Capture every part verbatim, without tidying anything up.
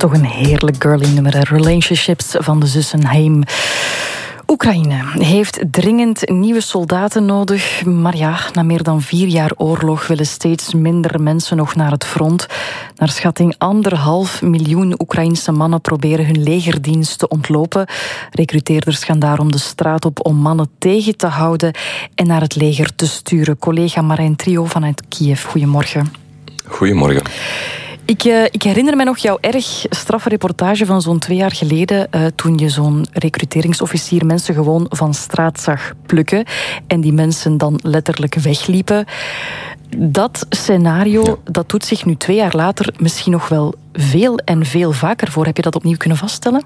Toch een heerlijk girly nummer, Relationships van de zussen Haim. Oekraïne heeft dringend nieuwe soldaten nodig. Maar ja, na meer dan vier jaar oorlog willen steeds minder mensen nog naar het front. Naar schatting anderhalf miljoen Oekraïnse mannen proberen hun legerdienst te ontlopen. Recruteerders gaan daarom de straat op om mannen tegen te houden en naar het leger te sturen. Collega Marijn Trio vanuit Kiev, goedemorgen. Goedemorgen. Ik, uh, ik herinner me nog jouw erg straffe reportage van zo'n twee jaar geleden, uh, toen je zo'n recruteringsofficier mensen gewoon van straat zag plukken en die mensen dan letterlijk wegliepen. Dat scenario, ja. dat doet zich nu twee jaar later misschien nog wel veel en veel vaker voor. Heb je dat opnieuw kunnen vaststellen?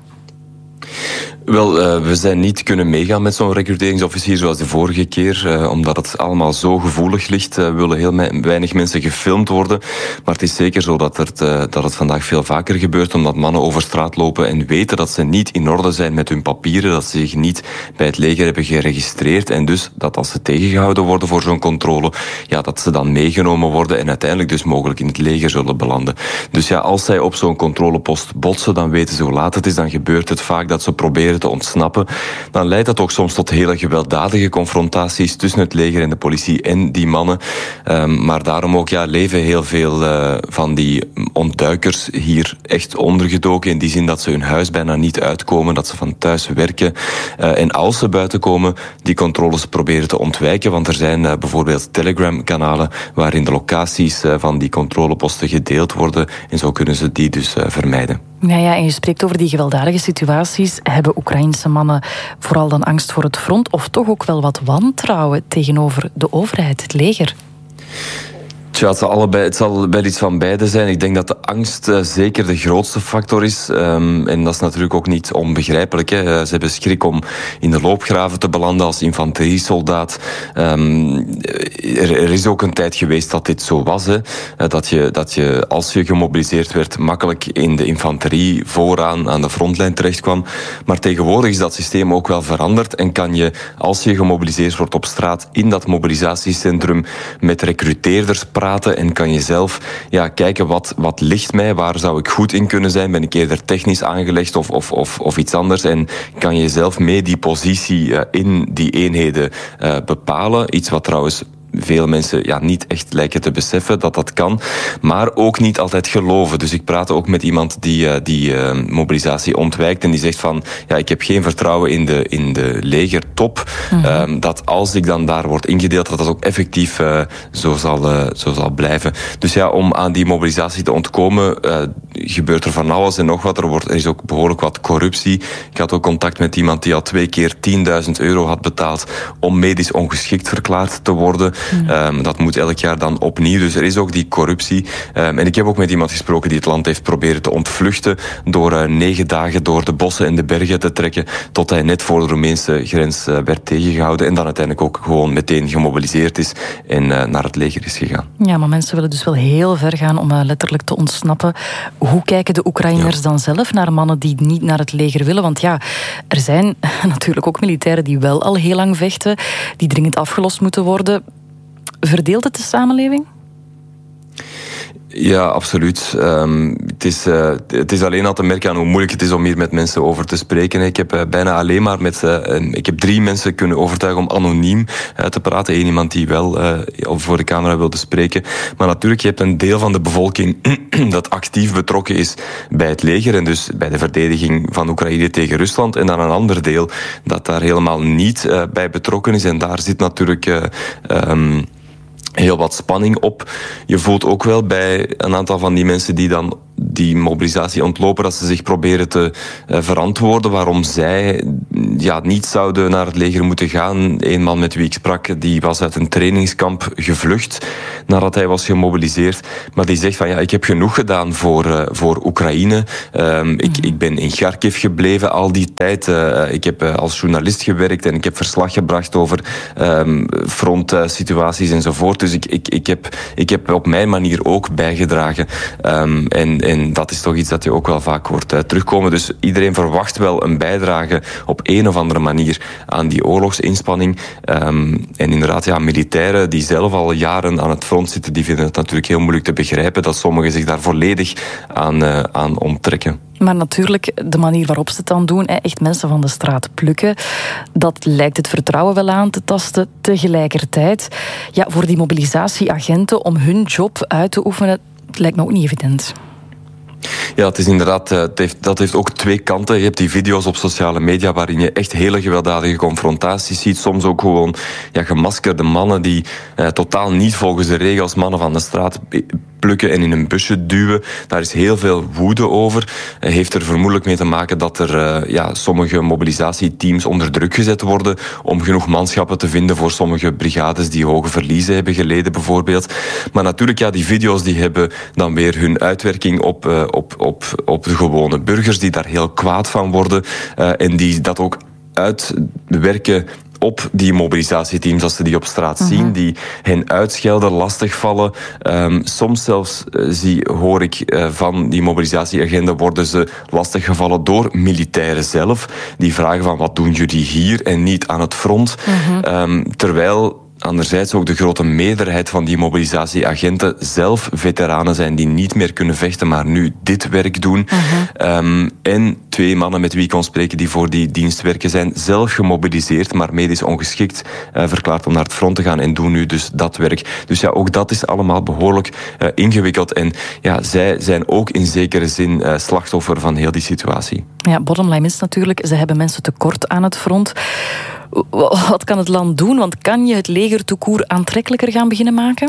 Wel, uh, we zijn niet kunnen meegaan met zo'n recruteringsofficier zoals de vorige keer, uh, omdat het allemaal zo gevoelig ligt. Uh, willen heel me- weinig mensen gefilmd worden. Maar het is zeker zo dat, er t, uh, dat het vandaag veel vaker gebeurt, omdat mannen over straat lopen en weten dat ze niet in orde zijn met hun papieren, dat ze zich niet bij het leger hebben geregistreerd en dus dat als ze tegengehouden worden voor zo'n controle, ja, dat ze dan meegenomen worden en uiteindelijk dus mogelijk in het leger zullen belanden. Dus ja, als zij op zo'n controlepost botsen, dan weten ze hoe laat het is, dan gebeurt het vaak dat ze proberen te ontsnappen, dan leidt dat ook soms tot hele gewelddadige confrontaties tussen het leger en de politie en die mannen. Um, maar daarom ook ja, leven heel veel uh, van die ontduikers hier echt ondergedoken, in die zin dat ze hun huis bijna niet uitkomen, dat ze van thuis werken. Uh, en als ze buiten komen, die controles proberen te ontwijken, want er zijn uh, bijvoorbeeld Telegram-kanalen waarin de locaties uh, van die controleposten gedeeld worden en zo kunnen ze die dus uh, vermijden. Ja, ja, en je spreekt over die gewelddadige situaties. Hebben Oekraïnse mannen vooral dan angst voor het front of toch ook wel wat wantrouwen tegenover de overheid, het leger? Tja, het zal, allebei, het zal wel iets van beide zijn. Ik denk dat de angst uh, zeker de grootste factor is. Um, en dat is natuurlijk ook niet onbegrijpelijk. Hè. Uh, ze hebben schrik om in de loopgraven te belanden als infanteriesoldaat. Um, er, er is ook een tijd geweest dat dit zo was. Hè. Uh, dat, je, dat je, als je gemobiliseerd werd, makkelijk in de infanterie vooraan aan de frontlijn terechtkwam. Maar tegenwoordig is dat systeem ook wel veranderd. En kan je, als je gemobiliseerd wordt op straat, in dat mobilisatiecentrum met recruteerders praten. En kan je zelf ja, kijken wat, wat ligt mij, waar zou ik goed in kunnen zijn, ben ik eerder technisch aangelegd of, of, of, of iets anders. En kan je zelf mee die positie uh, in die eenheden uh, bepalen. Iets wat trouwens veel mensen ja, niet echt lijken te beseffen dat dat kan, maar ook niet altijd geloven. Dus ik praat ook met iemand die, uh, die uh, mobilisatie ontwijkt en die zegt van, ja, ik heb geen vertrouwen in de, in de legertop, mm-hmm. um, dat als ik dan daar word ingedeeld, dat dat ook effectief uh, zo, zal, uh, zo zal blijven. Dus ja, om aan die mobilisatie te ontkomen, uh, gebeurt er van alles en nog wat. Er, wordt, er is ook behoorlijk wat corruptie. Ik had ook contact met iemand die al twee keer tienduizend euro had betaald om medisch ongeschikt verklaard te worden. Mm. Um, dat moet elk jaar dan opnieuw. Dus er is ook die corruptie. Um, en ik heb ook met iemand gesproken die het land heeft proberen te ontvluchten door uh, negen dagen door de bossen en de bergen te trekken tot hij net voor de Roemeense grens uh, werd tegengehouden en dan uiteindelijk ook gewoon meteen gemobiliseerd is en uh, naar het leger is gegaan. Ja, maar mensen willen dus wel heel ver gaan om uh, letterlijk te ontsnappen. Hoe kijken de Oekraïners ja. dan zelf naar mannen die niet naar het leger willen? Want ja, er zijn natuurlijk ook militairen die wel al heel lang vechten, die dringend afgelost moeten worden. Verdeelt het de samenleving? Ja, absoluut. Um, het, is, uh, het is alleen al te merken aan hoe moeilijk het is om hier met mensen over te spreken. Ik heb uh, bijna alleen maar met... Uh, ik heb drie mensen kunnen overtuigen om anoniem uh, te praten. Eén iemand die wel uh, voor de camera wilde spreken. Maar natuurlijk, je hebt een deel van de bevolking dat actief betrokken is bij het leger en dus bij de verdediging van Oekraïne tegen Rusland. En dan een ander deel dat daar helemaal niet uh, bij betrokken is. En daar zit natuurlijk... Uh, um, heel wat spanning op. Je voelt ook wel bij een aantal van die mensen die dan die mobilisatie ontlopen, dat ze zich proberen te uh, verantwoorden waarom zij ja, niet zouden naar het leger moeten gaan. Een man met wie ik sprak, die was uit een trainingskamp gevlucht nadat hij was gemobiliseerd. Maar die zegt van ja, ik heb genoeg gedaan voor, uh, voor Oekraïne. Um, mm. ik, ik ben in Kharkiv gebleven al die tijd. Uh, ik heb uh, als journalist gewerkt en ik heb verslag gebracht over um, frontsituaties uh, enzovoort. Dus ik, ik, ik, heb, ik heb op mijn manier ook bijgedragen. Um, en en dat is toch iets dat je ook wel vaak hoort uh, terugkomen. Dus iedereen verwacht wel een bijdrage op een of andere manier aan die oorlogsinspanning. Um, en inderdaad, ja, militairen die zelf al jaren aan het front zitten, die vinden het natuurlijk heel moeilijk te begrijpen dat sommigen zich daar volledig aan, uh, aan onttrekken. Maar natuurlijk, de manier waarop ze het dan doen, echt mensen van de straat plukken, dat lijkt het vertrouwen wel aan te tasten. Tegelijkertijd, ja, voor die mobilisatieagenten om hun job uit te oefenen, lijkt me ook niet evident. Ja, het is inderdaad, het heeft, dat heeft ook twee kanten. Je hebt die video's op sociale media waarin je echt hele gewelddadige confrontaties ziet. Soms ook gewoon ja, gemaskerde mannen die eh, totaal niet volgens de regels mannen van de straat plukken en in een busje duwen. Daar is heel veel woede over. Uh, heeft er vermoedelijk mee te maken dat er uh, ja, sommige mobilisatieteams onder druk gezet worden om genoeg manschappen te vinden voor sommige brigades die hoge verliezen hebben geleden bijvoorbeeld. Maar natuurlijk, ja, die video's die hebben dan weer hun uitwerking op, uh, op, op, op de gewone burgers die daar heel kwaad van worden uh, en die dat ook uitwerken op die mobilisatieteams, als ze die op straat zien, uh-huh. die hen uitschelden, lastigvallen. Um, soms zelfs uh, zie, hoor ik uh, van die mobilisatieagenten worden ze lastiggevallen door militairen zelf. Die vragen van wat doen jullie hier en niet aan het front. Uh-huh. Um, terwijl anderzijds ook de grote meerderheid van die mobilisatieagenten zelf veteranen zijn die niet meer kunnen vechten, maar nu dit werk doen. Uh-huh. Um, en twee mannen met wie ik kon spreken die voor die dienst werken zijn zelf gemobiliseerd, maar medisch ongeschikt uh, verklaard om naar het front te gaan en doen nu dus dat werk. Dus ja, ook dat is allemaal behoorlijk uh, ingewikkeld. En ja, zij zijn ook in zekere zin uh, slachtoffer van heel die situatie. Ja, bottom line is natuurlijk, ze hebben mensen tekort aan het front. Wat kan het land doen? Want kan je het leger tout court aantrekkelijker gaan beginnen maken?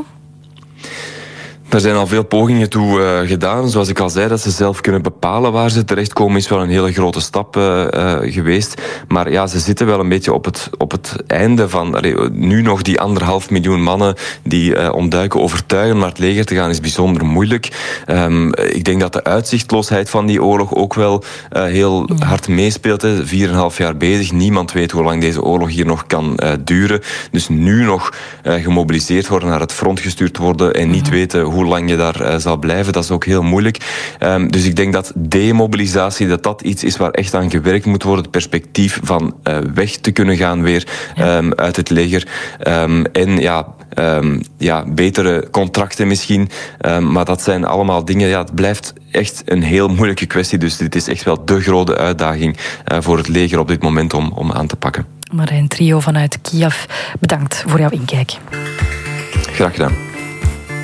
Er zijn al veel pogingen toe uh, gedaan. Zoals ik al zei, dat ze zelf kunnen bepalen waar ze terechtkomen, is wel een hele grote stap uh, uh, geweest. Maar ja, ze zitten wel een beetje op het, op het einde van... Allee, nu nog die anderhalf miljoen mannen die uh, om duiken overtuigen om naar het leger te gaan, is bijzonder moeilijk. Um, ik denk dat de uitzichtloosheid van die oorlog ook wel uh, heel ja. hard meespeelt. Hè. Vier en een half jaar bezig. Niemand weet hoe lang deze oorlog hier nog kan uh, duren. Dus nu nog uh, gemobiliseerd worden, naar het front gestuurd worden en niet ja. weten hoe hoe lang je daar uh, zal blijven, dat is ook heel moeilijk. Um, dus ik denk dat demobilisatie, dat dat iets is waar echt aan gewerkt moet worden. Het perspectief van uh, weg te kunnen gaan weer ja. um, uit het leger. Um, en ja, um, ja, betere contracten misschien. Um, maar dat zijn allemaal dingen, ja, het blijft echt een heel moeilijke kwestie. Dus dit is echt wel de grote uitdaging uh, voor het leger op dit moment om, om aan te pakken. Marijn Trio vanuit Kiev, bedankt voor jouw inkijk. Graag gedaan.